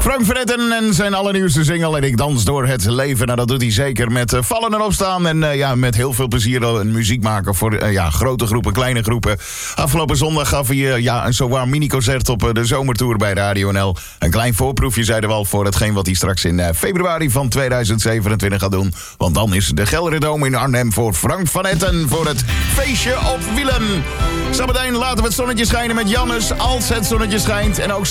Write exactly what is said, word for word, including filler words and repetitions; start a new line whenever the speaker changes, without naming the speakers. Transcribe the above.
Frank van Etten en zijn allernieuwste single En ik dans door het leven. Nou, dat doet hij zeker met uh, vallen en opstaan. En uh, ja, met heel veel plezier een muziek maken voor uh, ja, grote groepen, kleine groepen. Afgelopen zondag gaf hij uh, ja, een zowaar mini-concert op uh, de zomertour bij Radio N L. Een klein voorproefje, zeiden we al, voor hetgeen wat hij straks in uh, februari van tweeduizend zevenentwintig gaat doen. Want dan is de Gelredome in Arnhem voor Frank van Etten voor het feestje op wielen. Zometeen laten we het zonnetje schijnen met Jannes als het zonnetje schijnt. En ook